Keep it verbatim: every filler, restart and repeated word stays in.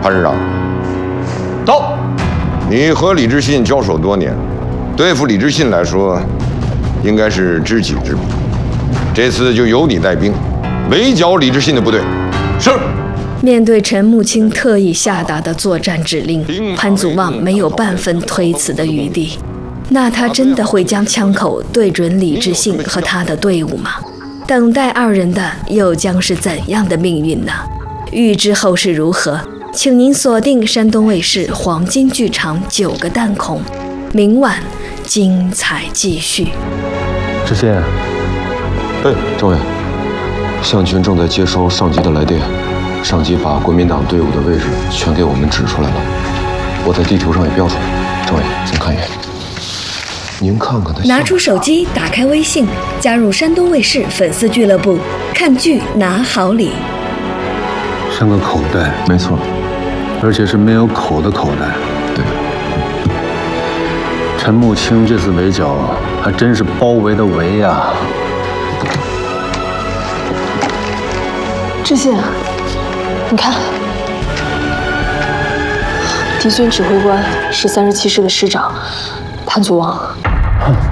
潘市长，到。你和李知信交手多年，对付李知信来说，应该是知己知彼。这次就由你带兵，围剿李知信的部队。是。 面对陈木青特意下达的作战指令，潘祖望没有半分推辞的余地。那他真的会将枪口对准李知信和他的队伍吗？等待二人的又将是怎样的命运呢？欲知后事如何，请您锁定山东卫视黄金剧场《九个弹孔》，明晚精彩继续。 知信， 哎，政委，项群正在接收上级的来电，上级把国民党队伍的位置全给我们指出来了，我在地图上也标出来。政委，请看一眼。您看看他。 拿出手机，打开微信，加入山东卫视粉丝俱乐部，看剧拿好礼。 像个口袋， 没错， 而且是没有口的口袋。 对。 陈木青这次围剿还真是包围的围呀！ 知信，你看，敌军指挥官是三十七师的师长潘祖望。 哼。